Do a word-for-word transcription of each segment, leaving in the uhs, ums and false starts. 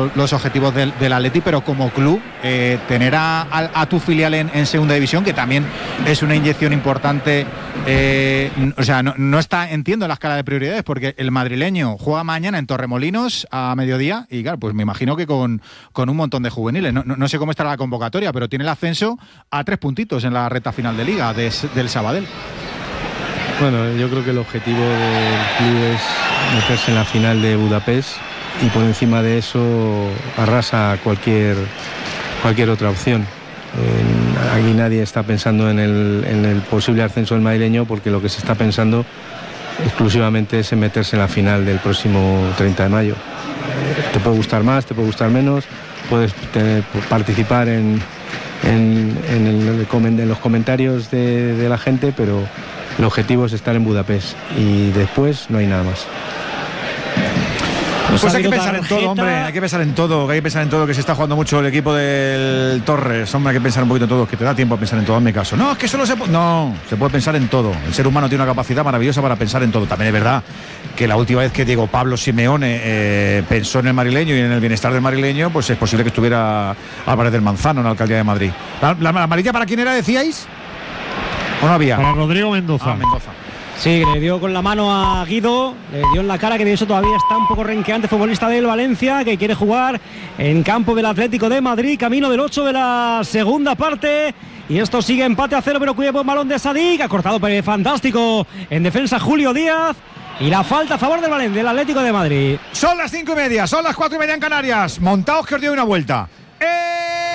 lo, los objetivos del, del Atleti, pero como club, eh, tener a, a, a tu filial en, en segunda división, que también es una inyección importante, eh, o sea, no, no está, entiendo la escala de prioridades, porque el madrileño juega mañana en Torremolinos a mediodía, y claro, pues me imagino que con, con un montón de juveniles, no, no, no sé cómo estará la convocatoria, pero tiene el ascenso a tres puntitos en la recta final de Liga de, del Sabadell. Bueno, yo creo que el objetivo del club es meterse en la final de Budapest y por encima de eso arrasa cualquier, cualquier otra opción. Eh, aquí nadie está pensando en el, en el posible ascenso del madrileño, porque lo que se está pensando exclusivamente es en meterse en la final del próximo treinta de mayo. Eh, te puede gustar más, te puede gustar menos, puedes tener, participar en, en, en, el, en los comentarios de, de la gente, pero el objetivo es estar en Budapest y después no hay nada más. Pues hay que pensar tarjeta. en todo, hombre, hay que pensar en todo, hay que pensar en todo, que se está jugando mucho el equipo del Torres, hombre, hay que pensar un poquito en todo, que te da tiempo a pensar en todo, en mi caso. No, es que solo se puede, no, se puede pensar en todo. El ser humano tiene una capacidad maravillosa para pensar en todo. También es verdad que la última vez que Diego Pablo Simeone eh, pensó en el madrileño y en el bienestar del madrileño, pues es posible que estuviera Álvarez del Manzano en la alcaldía de Madrid. ¿La, la, la amarilla para quién era, decíais? ¿O no había? Para Rodrigo Mendoza. Ah, Mendoza. Sí, le dio con la mano a Guido, le dio en la cara, que de eso todavía está un poco renqueante, futbolista del Valencia, que quiere jugar en campo del Atlético de Madrid, camino del ocho de la segunda parte. Y esto sigue empate a cero, pero cuida buen balón de Sadik, ha cortado pero fantástico en defensa Julio Díaz. Y la falta a favor del Valencia, del Atlético de Madrid. Son las cinco y media, son las cuatro y media en Canarias. Montaos que os doy una vuelta. ¡Eh!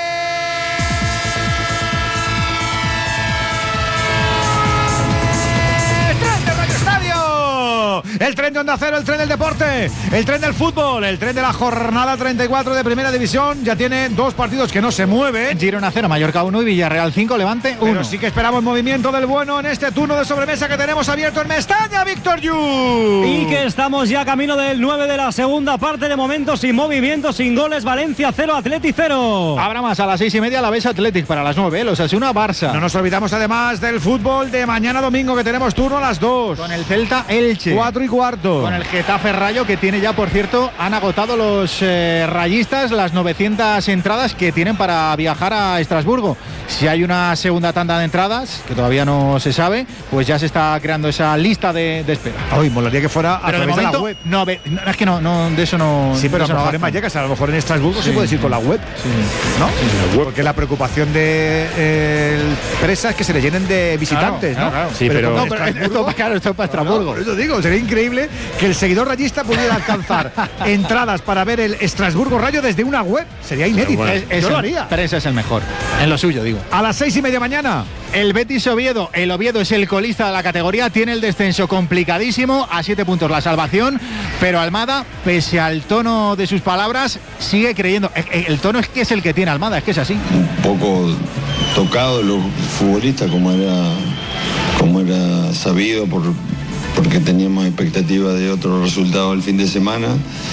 El tren de Onda Cero, el tren del deporte, el tren del fútbol, el tren de la jornada treinta y cuatro de Primera División. Ya tiene dos partidos que no se mueven. Girona cero, Mallorca uno y Villarreal cinco, Levante uno. Pero sí que esperamos movimiento del bueno en este turno de sobremesa que tenemos abierto en Mestalla, Víctor Yu. Y que estamos ya camino del nueve de la segunda parte, de momento sin movimiento, sin goles. Valencia cero, Atleti cero. Habrá más a las seis y media, la Bes Athletic para las nueve, los Osasuna Barça. No nos olvidamos además del fútbol de mañana domingo, que tenemos turno a las dos. Con el Celta Elche. cuatro y cuarto. Con el Getafe Rayo, que tiene ya, por cierto, han agotado los eh, rayistas las novecientas entradas que tienen para viajar a Estrasburgo. Si hay una segunda tanda de entradas, que todavía no se sabe, pues ya se está creando esa lista de, de espera. Hoy molaría que fuera a pero través de, momento, de la web. No, no, es que no, no, de eso no. Sí, pero a lo mejor no en Vallecas, a lo mejor en Estrasburgo sí, sí puedes ir con la web. Sí. ¿No? Sí, la porque la preocupación de eh, el Presa es que se le llenen de visitantes, claro, ¿no? Claro, claro. Sí, pero, pero, no, pero esto, claro, esto es para Estrasburgo. No, por eso digo, sería increíble que el seguidor rayista pudiera alcanzar entradas para ver el Estrasburgo Rayo desde una web. Sería inédito. Bueno, es, es Yo el, lo haría. Pero ese es el mejor. En lo suyo, digo. A las seis y media mañana. El Betis Oviedo. El Oviedo es el colista de la categoría. Tiene el descenso complicadísimo. A siete puntos la salvación. Pero Almada, pese al tono de sus palabras, sigue creyendo. El tono es que es el que tiene Almada. Es que es así. Un poco tocado los futbolistas, como era, como era sabido, por, porque teníamos expectativa de otro resultado el fin de semana.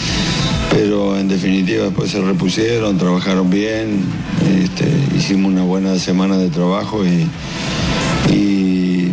Pero en definitiva después se repusieron, trabajaron bien, este, hicimos una buena semana de trabajo y, y,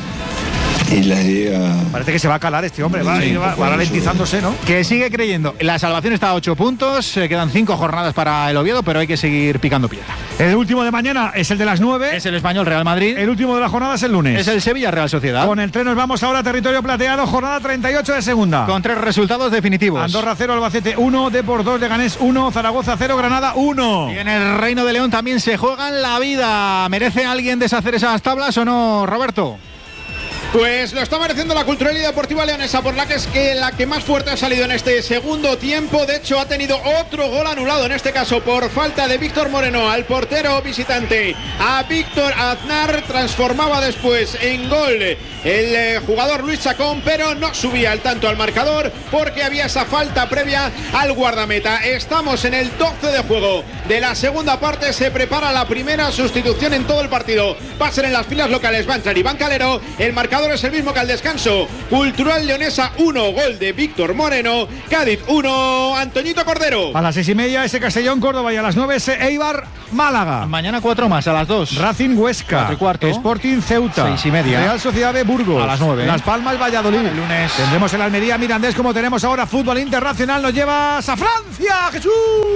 y la idea... Parece que se va a calar este hombre, va, sí, va, va ralentizándose, ¿no? Que sigue creyendo. La salvación está a ocho puntos, eh, quedan cinco jornadas para el Oviedo, pero hay que seguir picando piedra. El último de mañana es el de las nueve. Es el Español Real Madrid. El último de la jornada es el lunes. Es el Sevilla Real Sociedad. Con el tren nos vamos ahora a territorio plateado, jornada treinta y ocho de segunda. Con tres resultados definitivos. Andorra cero, Albacete uno, Depor dos, Leganés uno, Zaragoza cero, Granada uno. Y en el Reino de León también se juegan la vida. ¿Merece alguien deshacer esas tablas o no, Roberto? Pues lo está mereciendo la Cultural y Deportiva Leonesa, por la que es que la que más fuerte ha salido en este segundo tiempo. De hecho, ha tenido otro gol anulado, en este caso por falta de Víctor Moreno al portero visitante. A Víctor Aznar transformaba después en gol el eh, jugador Luis Chacón, pero no subía al tanto al marcador porque había esa falta previa al guardameta. Estamos en el doce de juego de la segunda parte. Se prepara la primera sustitución en todo el partido. Va a ser en las filas locales. Va a entrar Iván Calero. El marcador marcador es el mismo que al descanso. Cultural Leonesa uno, gol de Víctor Moreno. Cádiz uno, Antoñito Cordero. A las seis y media ese Castellón Córdoba y a las nueve ese Eibar Málaga. Mañana cuatro más, a las dos. Racing Huesca. Cuatro y cuarto. Sporting Ceuta. Seis y media. Real Sociedad de Burgos. A las nueve. Las Palmas Valladolid. El lunes. Tendremos el Almería Mirandés como tenemos ahora. Fútbol internacional nos llevas a Francia, Jesús.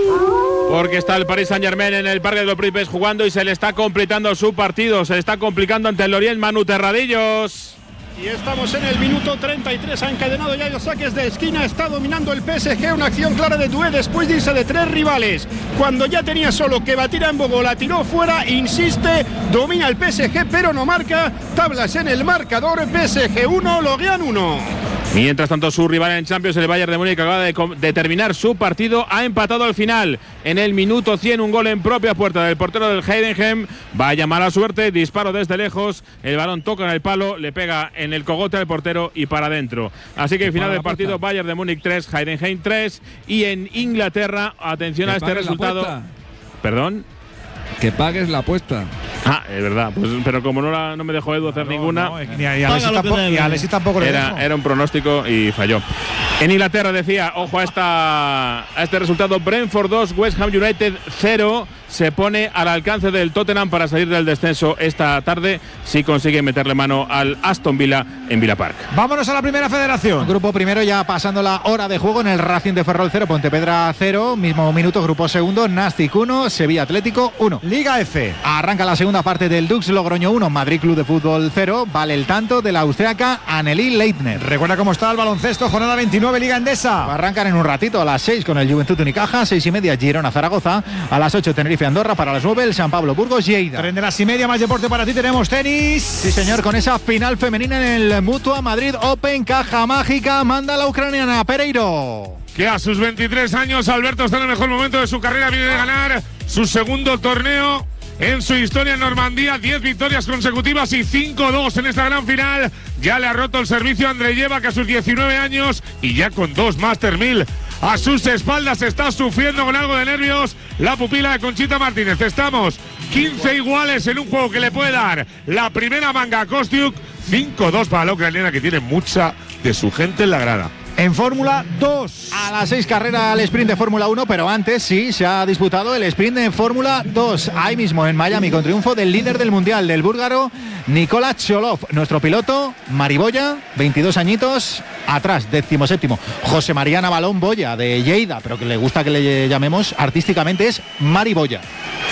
Porque está el Paris Saint-Germain en el Parque de los Príncipes jugando y se le está completando su partido. Se le está complicando ante el Lorient. Manu Terradillos. Y estamos en el minuto treinta y tres, ha encadenado ya los saques de esquina, está dominando el P S G, una acción clara de Doué después de irse de tres rivales. Cuando ya tenía solo que batir a Mbogo, la tiró fuera, insiste, domina el P S G pero no marca, tablas en el marcador, P S G uno, Lorient uno. Mientras tanto, su rival en Champions, el Bayern de Múnich, acaba de, de terminar su partido, ha empatado al final. En el minuto cien, un gol en propia puerta del portero del Heidenheim. Vaya mala suerte, disparo desde lejos, el balón toca en el palo, le pega en el cogote al portero y para adentro. Así que final del partido, Bayern de Múnich tres, Heidenheim tres. Y en Inglaterra, atención a este resultado. ¿Perdón? Que pagues la apuesta. Ah, es verdad, pues, pero como no, la, no me dejó Edu hacer No, ninguna, no, ni a, y a Alexis tampoco, y a Alexis tampoco le era, dejo. era un pronóstico y falló. En Inglaterra decía, ojo a, esta, a este resultado, Brentford dos, West Ham United cero. Se pone al alcance del Tottenham para salir del descenso esta tarde si consigue meterle mano al Aston Villa en Villa Park. Vámonos a la primera federación. Grupo primero ya pasando la hora de juego en el Racing de Ferrol cero, Pontevedra cero, mismo minuto. Grupo segundo, Nastic uno, Sevilla Atlético uno. Liga F. Arranca la segunda parte del Dux Logroño uno, Madrid Club de Fútbol cero. Vale el tanto de la austriaca Anneli Leitner. Recuerda cómo está el baloncesto, jornada veintinueve, Liga Endesa. Arrancan en un ratito a las seis con el Juventud Unicaja, seis y media Girona Zaragoza, a las ocho Tenerife Andorra, para las nueve el San Pablo Burgos Lleida. Tren de las y media, más deporte para ti, tenemos tenis. Sí señor, con esa final femenina en el Mutua Madrid Open, caja mágica, manda la ucraniana Pereiro. Que a sus veintitrés años Alberto está en el mejor momento de su carrera, viene de ganar su segundo torneo en su historia en Normandía, diez victorias consecutivas y cinco dos en esta gran final. Ya le ha roto el servicio a Andreyeva, que a sus diecinueve años y ya con dos Master mil a sus espaldas está sufriendo con algo de nervios la pupila de Conchita Martínez. Estamos quince iguales en un juego que le puede dar la primera manga a Kostiuk. cinco dos para la ucraniana, que tiene mucha de su gente en la grada. En Fórmula dos. A las seis carrera el sprint de Fórmula uno, pero antes sí se ha disputado el sprint de Fórmula dos. Ahí mismo en Miami, con triunfo del líder del mundial, del búlgaro Nikola Cholov. Nuestro piloto, Mariboya, veintidós añitos, atrás, decimoséptimo. José María Navalón Boya, de Lleida, pero que le gusta que le llamemos artísticamente, es Mariboya.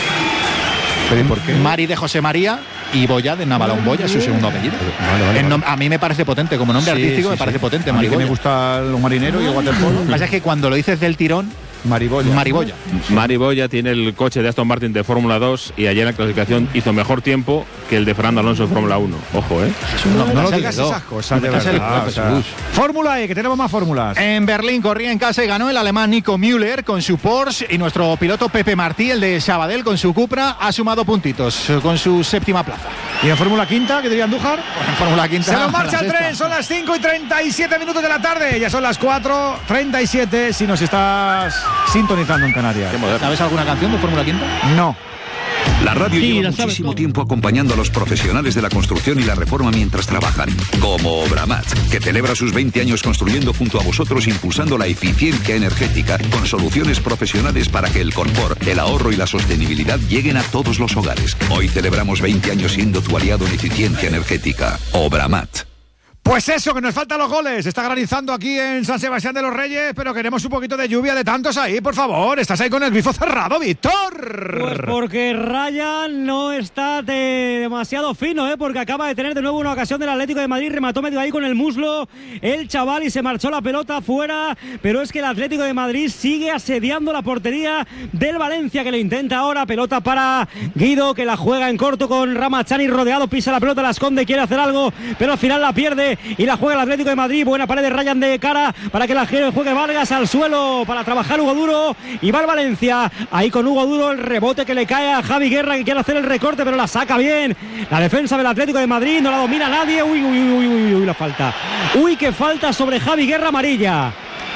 ¿Pero por qué? Mari de José María y Boya de Navalón Boya, su segundo apellido. Vale, vale, El nom- vale. a mí me parece potente, como nombre Sí, artístico sí, me sí. parece potente, A mí que Mariboya. me gusta los marineros y el waterpolo. Lo que pasa es que cuando lo dices del tirón, Mariboya. Mariboya. Mariboya tiene el coche de Aston Martin de Fórmula dos y ayer en la clasificación hizo mejor tiempo que el de Fernando Alonso en Fórmula uno. Ojo, ¿eh? No, no lo me digas das el esas cosas, de me das el verdad. dedo, o sea. Jesús. Fórmula E, que tenemos más fórmulas. En Berlín corría en casa y ganó el alemán Nico Müller con su Porsche, y nuestro piloto Pepe Martí, el de Sabadell, con su Cupra, ha sumado puntitos con su séptima plaza. ¿Y en Fórmula Quinta, que diría Andújar? En Fórmula Quinta. Se nos marcha la el sexta. tren, son las cinco y treinta y siete minutos de la tarde. Ya son las cuatro y treinta y siete si nos estás sintonizando en Canarias. ¿Sabes alguna canción de Fórmula Quinta? No. La radio Sí, lleva la sabes muchísimo todo. tiempo acompañando a los profesionales de la construcción y la reforma mientras trabajan, como Obramat, que celebra sus veinte años construyendo junto a vosotros, impulsando la eficiencia energética con soluciones profesionales para que el confort, el ahorro y la sostenibilidad lleguen a todos los hogares. Hoy celebramos veinte años siendo tu aliado en eficiencia energética. Obramat. Pues eso, que nos faltan los goles. Está granizando aquí en San Sebastián de los Reyes, pero queremos un poquito de lluvia de tantos ahí, por favor. Estás ahí con el grifo cerrado, Víctor. Pues porque Ryan no está de demasiado fino, ¿eh? Porque acaba de tener de nuevo una ocasión del Atlético de Madrid, remató medio ahí con el muslo el chaval y se marchó la pelota fuera, pero es que el Atlético de Madrid sigue asediando la portería del Valencia, que lo intenta ahora, pelota para Guido, que la juega en corto con Ramachani rodeado, pisa la pelota, la esconde, quiere hacer algo, pero al final la pierde y la juega el Atlético de Madrid. Buena pared de Ryan de cara para que la juegue Vargas al suelo para trabajar Hugo Duro, y va el Valencia ahí con Hugo Duro, el rebote que le cae a Javi Guerra, que quiere hacer el recorte pero la saca bien la defensa del Atlético de Madrid, no la domina nadie. Uy, uy, uy, uy, uy, uy, la falta, uy, que falta sobre Javi Guerra, amarilla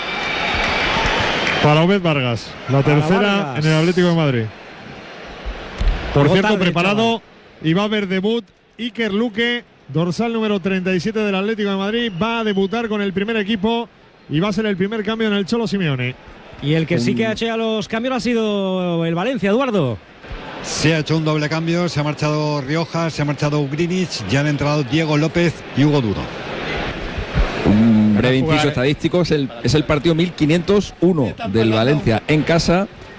para Obed Vargas, la Para tercera Vargas. en el Atlético de Madrid. Por Llegó cierto, tarde, preparado chaval. y va a haber debut Iker Luque dorsal número treinta y siete del Atlético de Madrid, va a debutar con el primer equipo y va a ser el primer cambio en el Cholo Simeone. Y el que sí que ha hecho ya los cambios ha sido el Valencia, Eduardo. Se ha hecho un doble cambio, se ha marchado Rioja, se ha marchado Grinic, ya han entrado Diego López y Hugo Duro. Un breve inciso estadístico, es el, es el partido mil quinientos uno del Valencia en casa